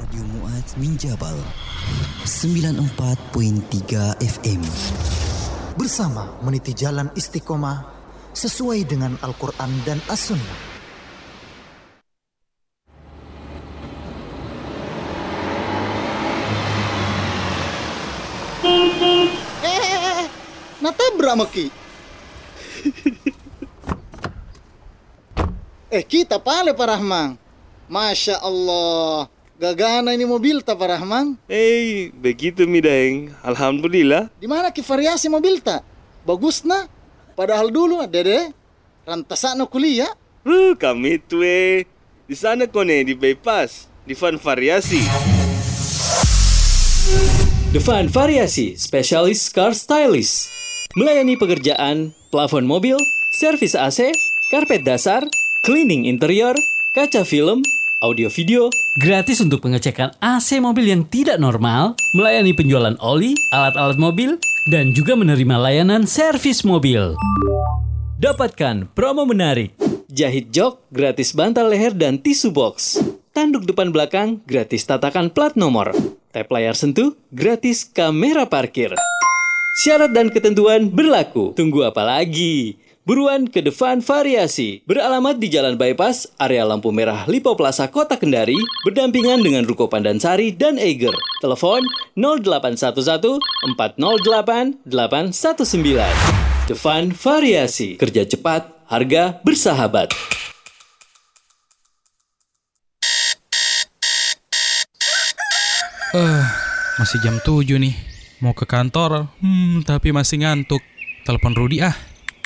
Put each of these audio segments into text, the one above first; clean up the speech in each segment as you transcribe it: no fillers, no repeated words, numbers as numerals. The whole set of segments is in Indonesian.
Radio Mu'ad Minjabal 94.3 FM. Bersama meniti jalan istiqomah sesuai dengan Al-Quran dan As-Sunnah. Natabrak maki. Kita pale Pak Rahman. Masya Allah, gagana ini mobil ta Pak Rahman. Begitu mi Daeng. Alhamdulillah. Di mana ki variasi mobil ta? Bagus na. Padahal dulu dede rantasana kuliah. Kami tuh di sana kone di bypass, di Van Variasi. The Van Variasi, spesialis car stylist. Melayani pekerjaan, plafon mobil, servis AC, karpet dasar, cleaning interior, kaca film, audio video, gratis untuk pengecekan AC mobil yang tidak normal, melayani penjualan oli, alat-alat mobil, dan juga menerima layanan servis mobil. Dapatkan promo menarik. Jahit jok, gratis bantal leher dan tisu box. Tanduk depan belakang, gratis tatakan plat nomor. Tap layar sentuh, gratis kamera parkir. Syarat dan ketentuan berlaku. Tunggu apa lagi? Buruan ke The Van Variasi. Beralamat di Jalan Bypass, area lampu merah Lipo Plaza Kota Kendari, berdampingan dengan Ruko Pandansari dan Eiger. Telepon 0811 408 819. The Van Variasi. Kerja cepat, harga bersahabat. Masih jam 7 nih. Mau ke kantor, tapi masih ngantuk. Telepon Rudi ah.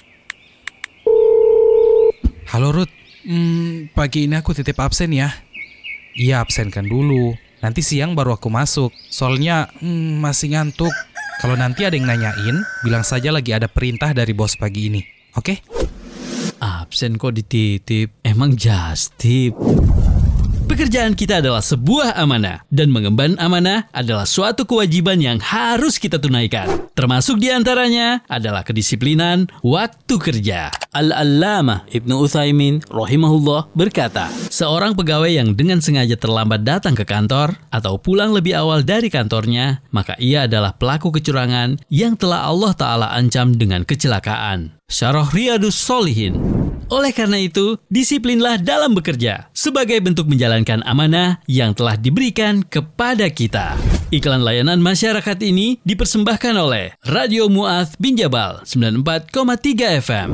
Halo Rud, pagi ini aku titip absen ya. Iya, absenkan dulu. Nanti siang baru aku masuk. Soalnya masih ngantuk. Kalau nanti ada yang nanyain, bilang saja lagi ada perintah dari bos pagi ini. Oke? Absen kok dititip? Emang just tip? Pekerjaan kita adalah sebuah amanah, dan mengemban amanah adalah suatu kewajiban yang harus kita tunaikan. Termasuk diantaranya adalah kedisiplinan waktu kerja. Al-Allamah Ibnu Utsaimin rahimahullah berkata, seorang pegawai yang dengan sengaja terlambat datang ke kantor atau pulang lebih awal dari kantornya, maka ia adalah pelaku kecurangan yang telah Allah Ta'ala ancam dengan kecelakaan. Syarah Riyadus Shalihin. Oleh karena itu, disiplinlah dalam bekerja sebagai bentuk menjalankan amanah yang telah diberikan kepada kita. Iklan layanan masyarakat ini dipersembahkan oleh Radio Mu'ad Minjabal 94,3 FM.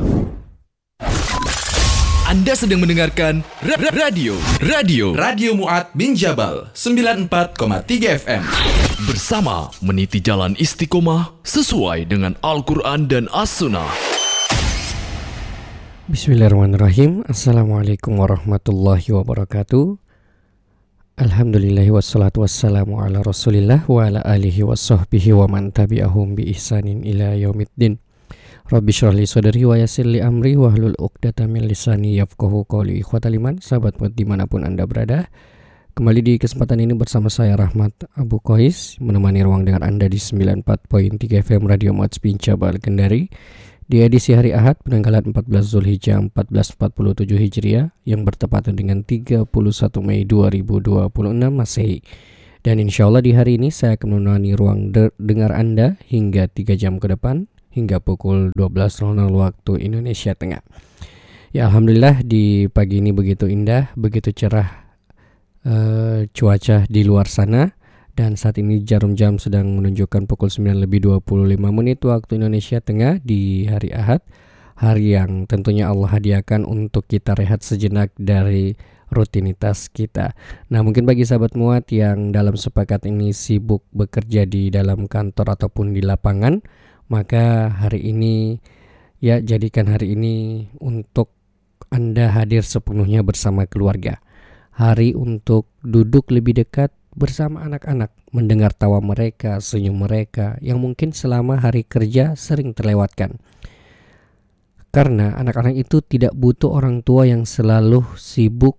Anda sedang mendengarkan Radio Mu'ad Minjabal 94,3 FM. Bersama meniti jalan istiqomah sesuai dengan Al-Quran dan As-Sunnah. Bismillahirrahmanirrahim. Assalamualaikum warahmatullahi wabarakatuh. Alhamdulillahi wassalatu wassalamu ala rasulillah wa ala alihi wa sahbihi wa man tabi'ahum bi ihsanin ila yaumiddin. Rabbi syrah li sadri wa yassir li amri wahlul 'uqdatam min lisani yafqahu qawli. Ikhwatal iman, sahabat buat dimanapun Anda berada, kembali di kesempatan ini bersama saya Rahmat Abu Qais, menemani ruang dengar Anda di 94.3 FM Radio Mu'ad Minjabal Kendari. Di edisi hari Ahad, penanggalan 14 Zulhijjah 1447 Hijriah yang bertepatan dengan 31 Mei 2026 Masehi. Dan insya Allah di hari ini saya akan menemani ruang dengar Anda hingga 3 jam ke depan, hingga pukul 12.00 waktu Indonesia Tengah. Ya Alhamdulillah di pagi ini begitu indah, begitu cerah cuaca di luar sana. Dan saat ini jarum jam sedang menunjukkan pukul 9:25 waktu Indonesia Tengah di hari Ahad. Hari yang tentunya Allah hadiahkan untuk kita rehat sejenak dari rutinitas kita. Nah mungkin bagi sahabat Mu'ad yang dalam sepekan ini sibuk bekerja di dalam kantor ataupun di lapangan, maka hari ini ya jadikan hari ini untuk Anda hadir sepenuhnya bersama keluarga. Hari untuk duduk lebih dekat bersama anak-anak, mendengar tawa mereka, senyum mereka yang mungkin selama hari kerja sering terlewatkan. Karena anak-anak itu tidak butuh orang tua yang selalu sibuk.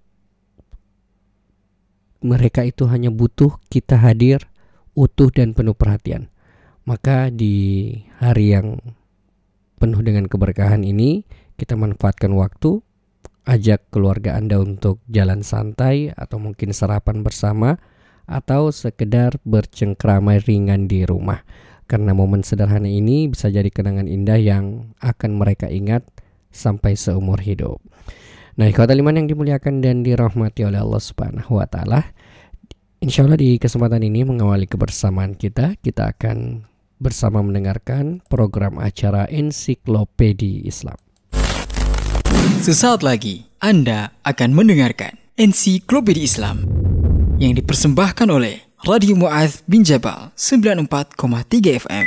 Mereka itu hanya butuh kita hadir, utuh dan penuh perhatian. Maka di hari yang penuh dengan keberkahan ini, kita manfaatkan waktu, ajak keluarga Anda untuk jalan santai atau mungkin sarapan bersama, atau sekedar bercengkrama ringan di rumah. Karena momen sederhana ini bisa jadi kenangan indah yang akan mereka ingat sampai seumur hidup. Nah, ikhwatal iman yang dimuliakan dan dirahmati oleh Allah Subhanahu wa taala, insyaallah di kesempatan ini mengawali kebersamaan kita akan bersama mendengarkan program acara Ensiklopedia Islam. Sesaat lagi Anda akan mendengarkan Ensiklopedia Islam yang dipersembahkan oleh Radio Mu'adz bin Jabal 94,3 FM.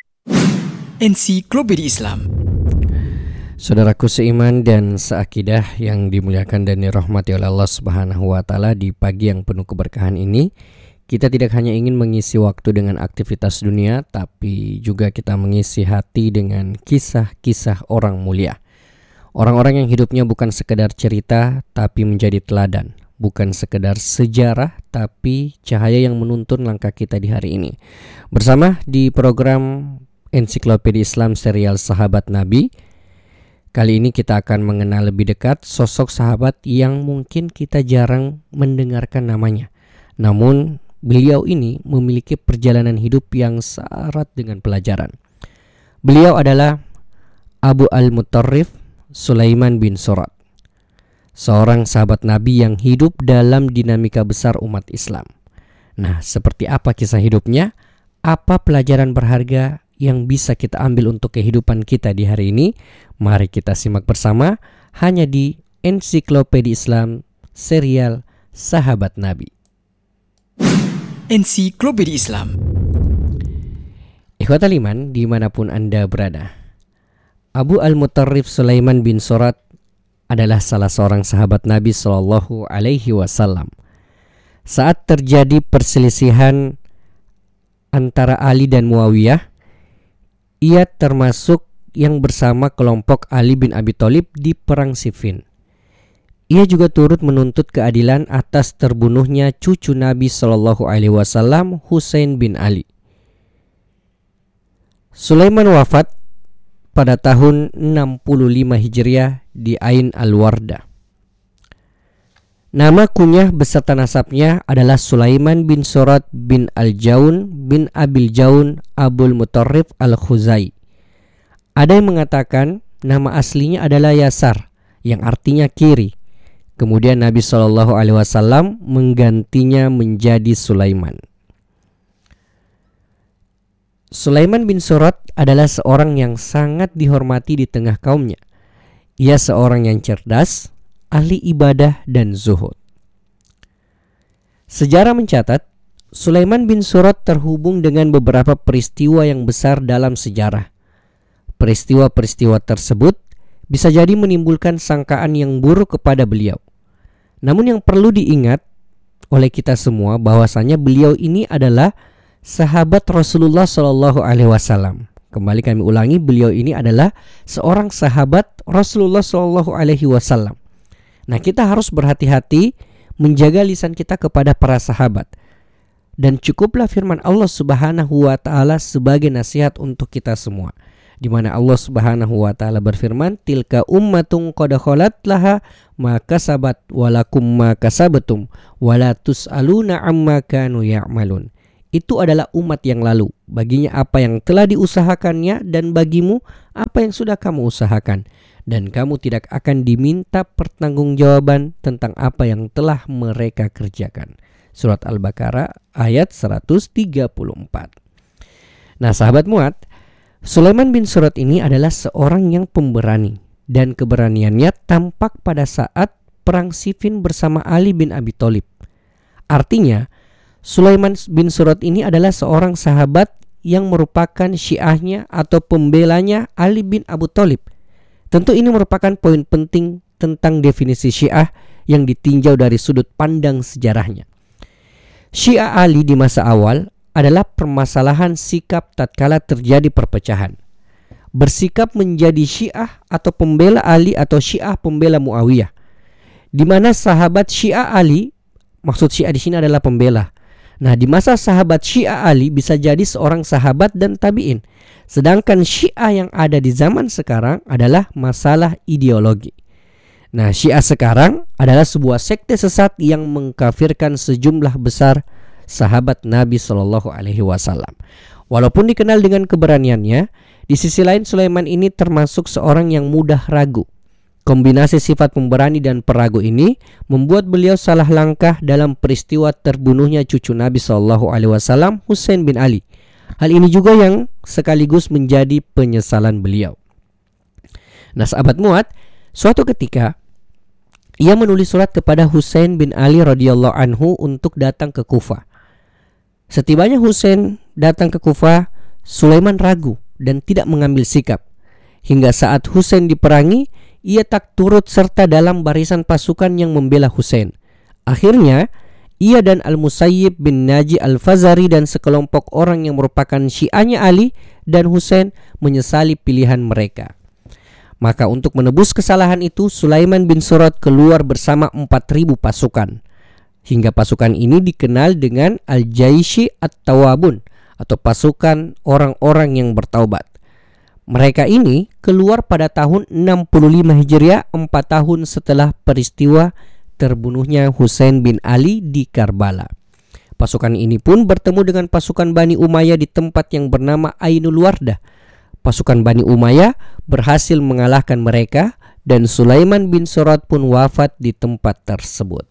Ensiklopedia Islam. Saudaraku seiman dan seakidah yang dimuliakan dan dirahmati oleh Allah Subhanahu wa taala, di pagi yang penuh keberkahan ini kita tidak hanya ingin mengisi waktu dengan aktivitas dunia, tapi juga kita mengisi hati dengan kisah-kisah orang mulia. Orang-orang yang hidupnya bukan sekedar cerita, tapi menjadi teladan. Bukan sekedar sejarah, tapi cahaya yang menuntun langkah kita di hari ini. Bersama di program Ensiklopedia Islam serial Sahabat Nabi, kali ini kita akan mengenal lebih dekat sosok sahabat yang mungkin kita jarang mendengarkan namanya. Namun beliau ini memiliki perjalanan hidup yang syarat dengan pelajaran. Beliau adalah Abu al-Muttarrif Sulaiman bin Surat, seorang sahabat Nabi yang hidup dalam dinamika besar umat Islam. Nah, seperti apa kisah hidupnya? Apa pelajaran berharga yang bisa kita ambil untuk kehidupan kita di hari ini? Mari kita simak bersama hanya di Ensiklopedia Islam serial Sahabat Nabi. Ensiklopedia Islam. Ikhwatal iman dimanapun Anda berada, Abu al-Muttarrif Sulaiman bin Surat adalah salah seorang sahabat Nabi Shallallahu Alaihi Wasallam. Saat terjadi perselisihan antara Ali dan Muawiyah, ia termasuk yang bersama kelompok Ali bin Abi Thalib di Perang Siffin. Ia juga turut menuntut keadilan atas terbunuhnya cucu Nabi Shallallahu Alaihi Wasallam, Husain bin Ali. Sulaiman wafat pada tahun 65 Hijriah di Ain al-Wardah. Nama kunyah beserta nasabnya adalah Sulaiman bin Surat bin Al-Jaun bin Abil Jaun Abul Muttarrif Al-Khuzai. Ada yang mengatakan nama aslinya adalah Yasar, yang artinya kiri. Kemudian Nabi SAW menggantinya menjadi Sulaiman. Sulaiman bin Surat adalah seorang yang sangat dihormati di tengah kaumnya. Ia seorang yang cerdas, ahli ibadah dan zuhud. Sejarah mencatat, Sulaiman bin Surat terhubung dengan beberapa peristiwa yang besar dalam sejarah. Peristiwa-peristiwa tersebut bisa jadi menimbulkan sangkaan yang buruk kepada beliau. Namun yang perlu diingat oleh kita semua bahwasanya beliau ini adalah sahabat Rasulullah Shallallahu Alaihi Wasallam. Kembali kami ulangi, beliau ini adalah seorang sahabat Rasulullah Shallallahu Alaihi Wasallam. Nah, kita harus berhati-hati menjaga lisan kita kepada para sahabat. Dan cukuplah firman Allah Subhanahu wa taala sebagai nasihat untuk kita semua, di mana Allah Subhanahu wa taala berfirman, tilka ummatun qad khalat laha ma kasabat walakum ma kasabatum wala tusaluna amma kanu ya'malun. Itu adalah umat yang lalu, baginya apa yang telah diusahakannya dan bagimu apa yang sudah kamu usahakan, dan kamu tidak akan diminta pertanggungjawaban tentang apa yang telah mereka kerjakan. Surat Al-Baqarah ayat 134. Nah, sahabat Mu'adz, Sulaiman bin Surat ini adalah seorang yang pemberani, dan keberaniannya tampak pada saat perang Siffin bersama Ali bin Abi Thalib. Artinya, Sulaiman bin Surat ini adalah seorang sahabat yang merupakan syiahnya atau pembelanya Ali bin Abi Thalib. Tentu ini merupakan poin penting tentang definisi syiah yang ditinjau dari sudut pandang sejarahnya. Syiah Ali di masa awal adalah permasalahan sikap tatkala terjadi perpecahan. Bersikap menjadi Syiah atau pembela Ali atau Syiah pembela Muawiyah. Di mana sahabat Syiah Ali, maksud Syiah di sini adalah pembela. Nah, di masa sahabat Syiah Ali bisa jadi seorang sahabat dan tabi'in. Sedangkan Syiah yang ada di zaman sekarang adalah masalah ideologi. Nah, Syiah sekarang adalah sebuah sekte sesat yang mengkafirkan sejumlah besar sahabat Nabi Shallallahu Alaihi Wasallam. Walaupun dikenal dengan keberaniannya, di sisi lain Sulaiman ini termasuk seorang yang mudah ragu. Kombinasi sifat pemberani dan peragu ini membuat beliau salah langkah dalam peristiwa terbunuhnya cucu Nabi Shallallahu Alaihi Wasallam, Husain bin Ali. Hal ini juga yang sekaligus menjadi penyesalan beliau. Nah, sahabat Muat, suatu ketika ia menulis surat kepada Husain bin Ali radhiyallahu anhu untuk datang ke Kufah. Setibanya Husain datang ke Kufah, Sulaiman ragu dan tidak mengambil sikap. Hingga saat Husain diperangi, ia tak turut serta dalam barisan pasukan yang membela Husain. Akhirnya, ia dan Al-Musayyib bin Naji Al-Fazari dan sekelompok orang yang merupakan syiahnya Ali dan Husain menyesali pilihan mereka. Maka untuk menebus kesalahan itu, Sulaiman bin Surad keluar bersama 4.000 pasukan. Hingga pasukan ini dikenal dengan Al-Jaishi At-Tawabun atau pasukan orang-orang yang bertaubat. Mereka ini keluar pada tahun 65 Hijriah, 4 tahun setelah peristiwa terbunuhnya Husain bin Ali di Karbala. Pasukan ini pun bertemu dengan pasukan Bani Umayyah di tempat yang bernama Ainul Wardah. Pasukan Bani Umayyah berhasil mengalahkan mereka dan Sulaiman bin Surad pun wafat di tempat tersebut.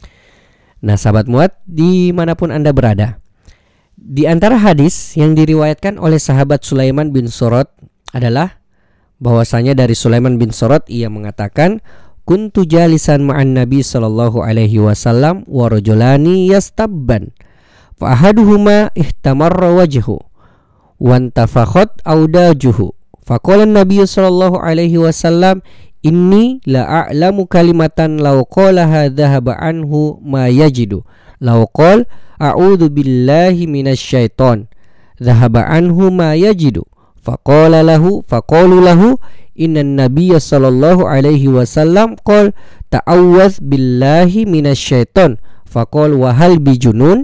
Nah, sahabat Muat, dimanapun Anda berada, di antara hadis yang diriwayatkan oleh sahabat Sulaiman bin Surad adalah bahwasanya dari Sulaiman bin Surad ia mengatakan, kuntu jalisan ma'an Nabi sallallahu alaihi wasallam wa rajulani yastabban fa ahaduhuma ihtamarra wajhu wa antafakhat awdajuhu faqala an-nabiy sallallahu alaihi wasallam inni la a'lamu kalimatan law qalaha dhahaba anhu ma yajidu law qala a'udzu billahi minasy syaiton dhahaba anhu ma yajidu faqalu lahu inna nabiyya sallallahu alaihi wasallam qol ta'awwadz billahi minasyaiton faqol wa hal bijunun.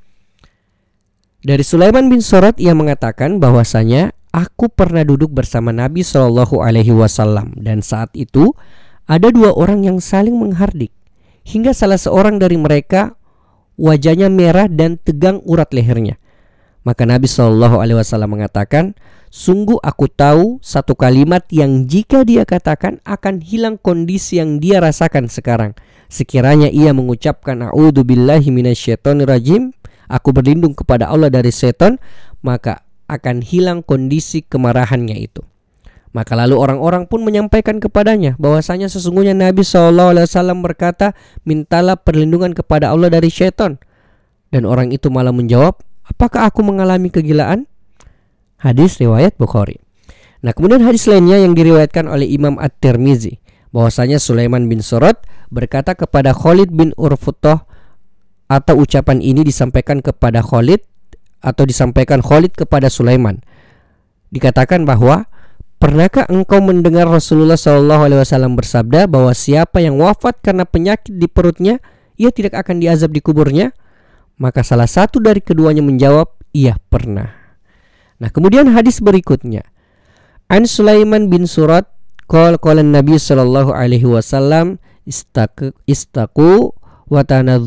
Dari Sulaiman bin Surad ia mengatakan bahwasanya aku pernah duduk bersama Nabi sallallahu alaihi wasallam dan saat itu ada dua orang yang saling menghardik hingga salah seorang dari mereka wajahnya merah dan tegang urat lehernya. Maka Nabi sallallahu alaihi wasallam mengatakan, sungguh aku tahu satu kalimat yang jika dia katakan akan hilang kondisi yang dia rasakan sekarang. Sekiranya ia mengucapkan a'udzu billahi minasyaitonir rajim, aku berlindung kepada Allah dari setan, maka akan hilang kondisi kemarahannya itu. Maka lalu orang-orang pun menyampaikan kepadanya bahwasanya sesungguhnya Nabi SAW berkata, mintalah perlindungan kepada Allah dari syaitan. Dan orang itu malah menjawab, apakah aku mengalami kegilaan? Hadis riwayat Bukhari. Nah, kemudian hadis lainnya yang diriwayatkan oleh Imam At-Tirmizi bahwasanya Sulaiman bin Surad berkata kepada Khalid bin Urfutoh, atau ucapan ini disampaikan kepada Khalid atau disampaikan Khalid kepada Sulaiman. Dikatakan bahwa, pernahkah engkau mendengar Rasulullah SAW bersabda bahwa siapa yang wafat karena penyakit di perutnya, ia tidak akan diazab di kuburnya? Maka salah satu dari keduanya menjawab, iya pernah. Nah, kemudian hadis berikutnya, An Sulaiman bin Surad qala Nabi sallallahu alaihi wasallam istaqu wa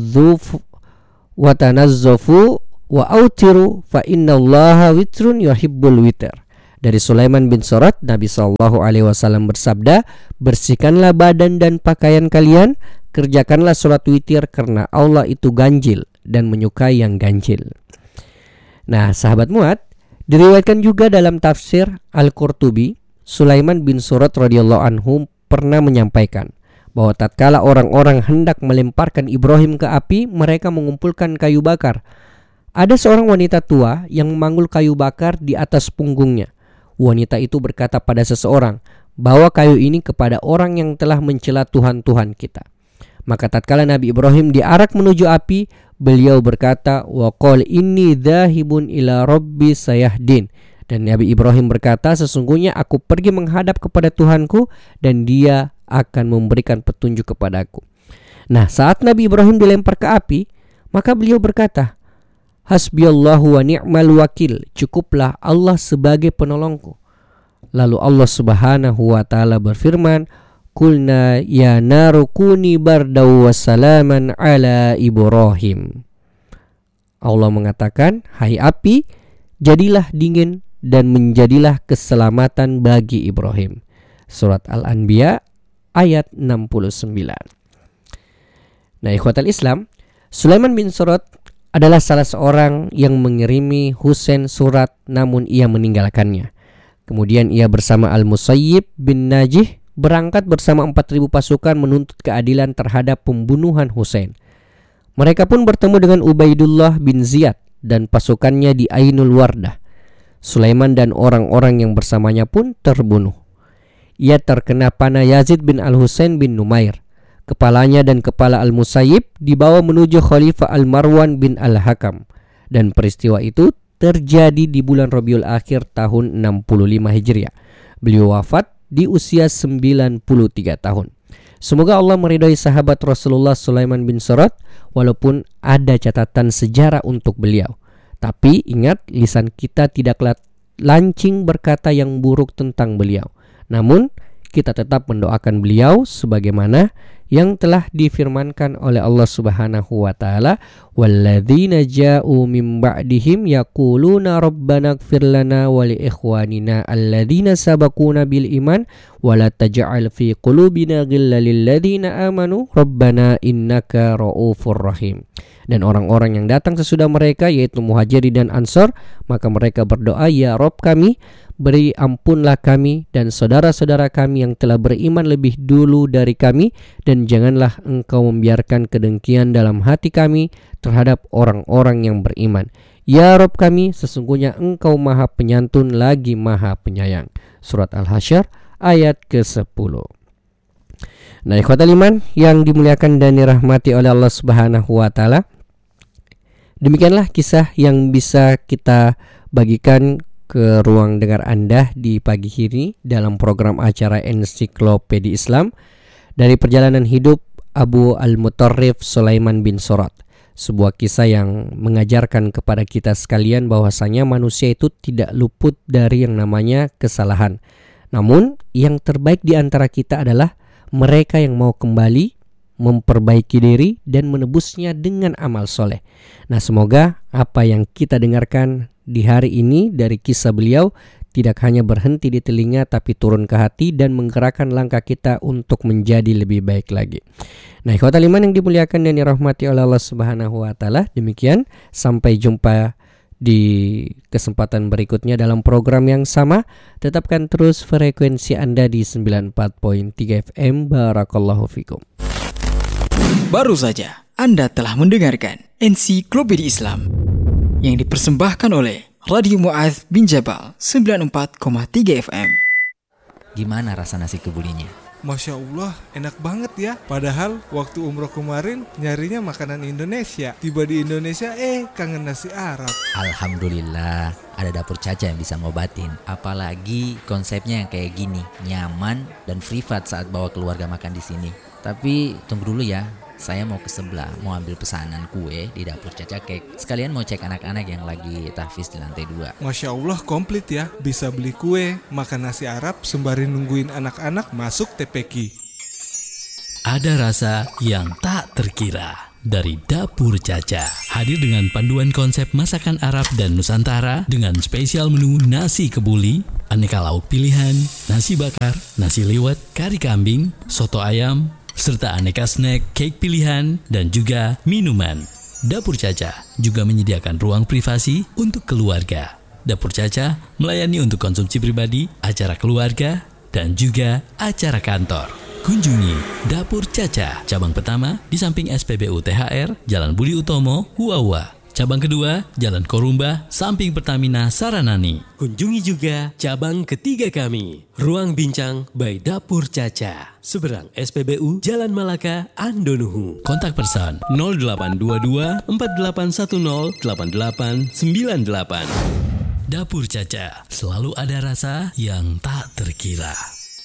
tanazzafu wa autiru fa innallaha witrun yuhibbul witr. Dari Sulaiman bin Surad, Nabi sallallahu alaihi wasallam bersabda, bersihkanlah badan dan pakaian kalian, kerjakanlah salat witir karena Allah itu ganjil dan menyukai yang ganjil. Nah, sahabat Muat, diriwayatkan juga dalam tafsir Al-Qurtubi, Sulaiman bin Surad radhiyallahu anhu pernah menyampaikan bahwa tatkala orang-orang hendak melemparkan Ibrahim ke api, mereka mengumpulkan kayu bakar. Ada seorang wanita tua yang memanggul kayu bakar di atas punggungnya. Wanita itu berkata pada seseorang, bawa kayu ini kepada orang yang telah mencela Tuhan-Tuhan kita. Maka tatkala Nabi Ibrahim diarak menuju api, beliau berkata, wa qul inni dzahibun ila rabbi sayahdin. Dan Nabi Ibrahim berkata, sesungguhnya aku pergi menghadap kepada Tuhanku dan dia akan memberikan petunjuk kepadaku. Nah, saat Nabi Ibrahim dilempar ke api, maka beliau berkata, hasbiyallahu wa ni'mal wakil, cukuplah Allah sebagai penolongku. Lalu Allah Subhanahu wa taala berfirman, Qulna ya naru kuni bardaw wa salaman ala Ibrahim. Allah mengatakan, "Hai api, jadilah dingin dan menjadilah keselamatan bagi Ibrahim." Surat Al-Anbiya ayat 69. Nah, ikhwatal Islam, Sulaiman bin Surad adalah salah seorang yang mengirimi Husain surat namun ia meninggalkannya. Kemudian ia bersama Al-Musayyib bin Najih berangkat bersama 4.000 pasukan menuntut keadilan terhadap pembunuhan Husain. Mereka pun bertemu dengan Ubaidullah bin Ziyad dan pasukannya di Ainul Wardah. Sulaiman dan orang-orang yang bersamanya pun terbunuh. Ia terkena panah Yazid bin Al-Husain bin Numair. Kepalanya dan kepala Al-Musayyib dibawa menuju Khalifah Al-Marwan bin Al-Hakam. Dan peristiwa itu terjadi di bulan Rabiul Akhir tahun 65 Hijriah. Beliau wafat di usia 93 tahun. Semoga Allah meridhai sahabat Rasulullah Sulaiman bin Surad walaupun ada catatan sejarah untuk beliau. Tapi ingat, lisan kita tidaklah lancing berkata yang buruk tentang beliau. Namun kita tetap mendoakan beliau sebagaimana yang telah difirmankan oleh Allah Subhanahu wa taala, "Walladzina ja'u min ba'dihim yaquluna rabbana ighfir lana wa li ikhwanina alladzina sabaquna bil iman wa la taj'al fi qulubina ghillan lil ladzina amanu rabbana innaka ra'ufur rahim." Dan orang-orang yang datang sesudah mereka, yaitu Muhajirin dan Ansor, maka mereka berdoa, "Ya Rabb kami, beri ampunlah kami dan saudara-saudara kami yang telah beriman lebih dulu dari kami, dan janganlah Engkau membiarkan kedengkian dalam hati kami terhadap orang-orang yang beriman. Ya Rabb kami, sesungguhnya Engkau Maha Penyantun lagi Maha Penyayang." Surat Al-Hasyr ayat ke-10. Nah, ikhwatal iman yang dimuliakan dan dirahmati oleh Allah Subhanahu wa taala, demikianlah kisah yang bisa kita bagikan ke ruang dengar Anda di pagi ini dalam program acara Ensiklopedia Islam dari perjalanan hidup Abu Al-Mutarrif Sulaiman bin Surad. Sebuah kisah yang mengajarkan kepada kita sekalian bahwasanya manusia itu tidak luput dari yang namanya kesalahan. Namun yang terbaik di antara kita adalah mereka yang mau kembali, memperbaiki diri dan menebusnya dengan amal soleh. Nah, semoga apa yang kita dengarkan di hari ini dari kisah beliau tidak hanya berhenti di telinga tapi turun ke hati dan menggerakkan langkah kita untuk menjadi lebih baik lagi. Nah, ikhwatal iman yang dimuliakan dan dirahmati oleh Allah Subhanahu wa taala, demikian sampai jumpa di kesempatan berikutnya dalam program yang sama. Tetapkan terus frekuensi Anda di 94.3 FM. Barakallahu fikum. Baru saja Anda telah mendengarkan Ensiklopedia Islam yang dipersembahkan oleh Radio Mu'adz bin Jabal 94,3 FM. Gimana rasa nasi kebulinya? Masya Allah, enak banget ya. Padahal waktu umroh kemarin nyarinya makanan Indonesia. Tiba di Indonesia, kangen nasi Arab. Alhamdulillah, ada Dapur Caca yang bisa ngobatin. Apalagi konsepnya yang kayak gini, nyaman dan privat saat bawa keluarga makan di sini. Tapi tunggu dulu ya, saya mau ke sebelah, mau ambil pesanan kue di Dapur Caca Cake. Sekalian mau cek anak-anak yang lagi tahfiz di lantai 2. Masya Allah, komplit ya. Bisa beli kue, makan nasi Arab, sembari nungguin anak-anak masuk TPQ. Ada rasa yang tak terkira dari Dapur Caca. Hadir dengan panduan konsep masakan Arab dan Nusantara dengan spesial menu nasi kebuli, aneka lauk pilihan, nasi bakar, nasi liwet, kari kambing, soto ayam, serta aneka snack, cake pilihan, dan juga minuman. Dapur Caca juga menyediakan ruang privasi untuk keluarga. Dapur Caca melayani untuk konsumsi pribadi, acara keluarga, dan juga acara kantor. Kunjungi Dapur Caca, cabang pertama di samping SPBU THR, Jalan Budi Utomo, Huawa. Cabang kedua, Jalan Korumba, samping Pertamina Saranani. Kunjungi juga cabang ketiga kami, Ruang Bincang by Dapur Caca, seberang SPBU Jalan Malaka, Andonuhu. Kontak person 0822 4810 8898. Dapur Caca, selalu ada rasa yang tak terkira.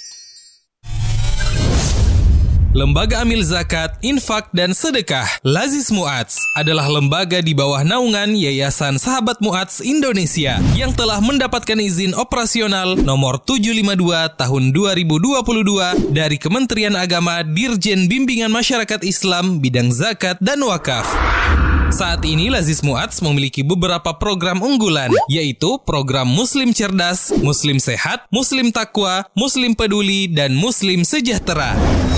Lembaga Amil Zakat, Infak, dan Sedekah Lazis Mu'adz adalah lembaga di bawah naungan Yayasan Sahabat Mu'adz Indonesia yang telah mendapatkan izin operasional nomor 752 tahun 2022 dari Kementerian Agama Dirjen Bimbingan Masyarakat Islam Bidang Zakat dan Wakaf. Saat ini Lazis Mu'adz memiliki beberapa program unggulan, yaitu program Muslim Cerdas, Muslim Sehat, Muslim Takwa, Muslim Peduli, dan Muslim Sejahtera.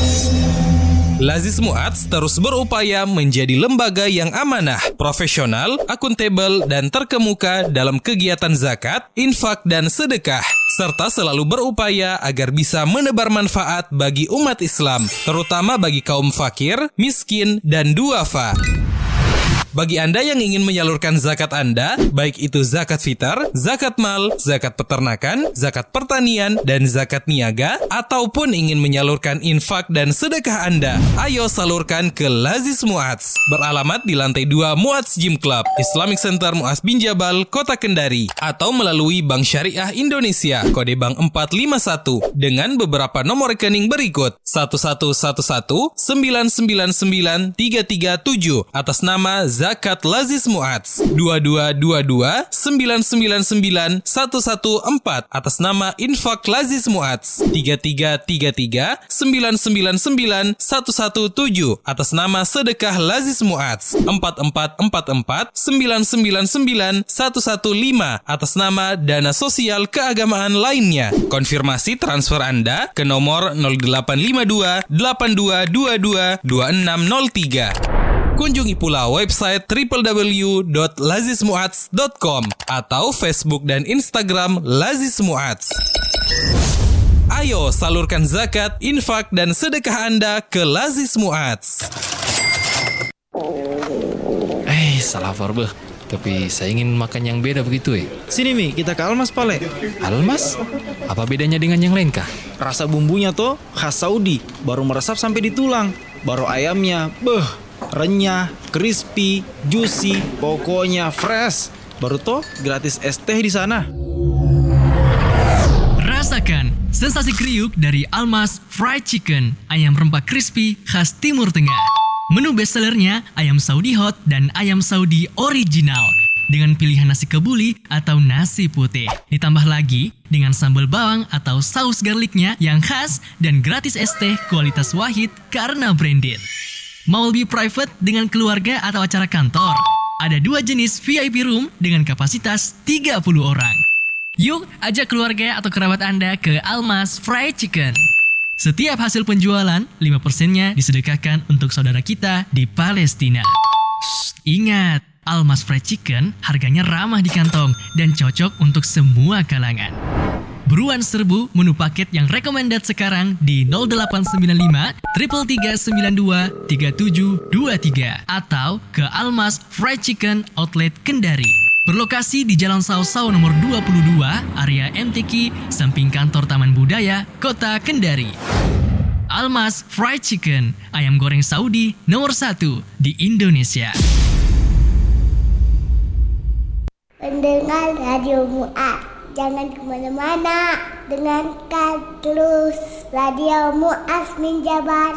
Lazis Mu'adz terus berupaya menjadi lembaga yang amanah, profesional, akuntabel, dan terkemuka dalam kegiatan zakat, infak, dan sedekah, serta selalu berupaya agar bisa menebar manfaat bagi umat Islam, terutama bagi kaum fakir, miskin, dan duafa. Bagi Anda yang ingin menyalurkan zakat Anda, baik itu zakat fitar, zakat mal, zakat peternakan, zakat pertanian, dan zakat niaga, ataupun ingin menyalurkan infak dan sedekah Anda, ayo salurkan ke Lazis Mu'adz. Beralamat di lantai 2 Mu'adz Gym Club, Islamic Center Mu'adz bin Jabal, Kota Kendari, atau melalui Bank Syariah Indonesia, kode bank 451, dengan beberapa nomor rekening berikut: 1111999337 atas nama Zakat Lazis Mu'adz, 2222999114 atas nama Infak Lazis Mu'adz, 3333999117 atas nama Sedekah Lazis Mu'adz, 4444999115 atas nama Dana Sosial Keagamaan lainnya. Konfirmasi transfer Anda ke nomor 0852 8222 2603. Kunjungi pula website www.lazismuadz.com atau Facebook dan Instagram Lazis Mu'adz. Ayo salurkan zakat, infak, dan sedekah Anda ke Lazis Mu'adz. Salah Farbeh. Tapi saya ingin makan yang beda begitu. Sini Mi, kita ke Almas Pale. Almas? Apa bedanya dengan yang lain kah? Rasa bumbunya tuh khas Saudi, baru meresap sampai di tulang. Baru ayamnya, renyah, crispy, juicy, pokoknya fresh. Baru tuh gratis es teh di sana. Rasakan sensasi kriuk dari Almas Fried Chicken, ayam rempah crispy khas Timur Tengah. Menu bestsellernya ayam Saudi Hot dan ayam Saudi Original dengan pilihan nasi kebuli atau nasi putih. Ditambah lagi dengan sambal bawang atau saus garlicnya yang khas dan gratis es teh kualitas Wahid karena branded. Mau lebih private dengan keluarga atau acara kantor? Ada 2 jenis VIP room dengan kapasitas 30 orang. Yuk, ajak keluarga atau kerabat Anda ke Almas Fried Chicken. Setiap hasil penjualan, 5%-nya disedekahkan untuk saudara kita di Palestina. Ingat, Almas Fried Chicken harganya ramah di kantong dan cocok untuk semua kalangan. Buruan serbu menu paket yang recommended sekarang di 0895 3392 3723 atau ke Almas Fried Chicken Outlet Kendari. Berlokasi di Jalan Sausau nomor 22, area MTQ, samping kantor Taman Budaya, Kota Kendari. Almas Fried Chicken, ayam goreng Saudi nomor 1 di Indonesia. Pendengar Radio Mu'adz, jangan kemana-mana, dengarkan terus Radio Mu'adz bin Jabal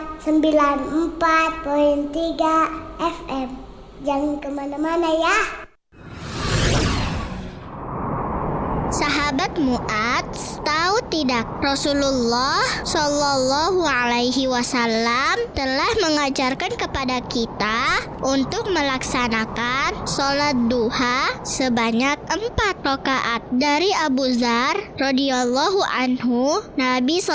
94.3 FM. Jangan kemana-mana ya. Sahabat Mu'adz, tahu tidak Rasulullah Shallallahu Alaihi Wasallam telah mengajarkan kepada kita untuk melaksanakan sholat duha sebanyak 4 rakaat. Dari Abu Dzar radhiyallahu anhu, Nabi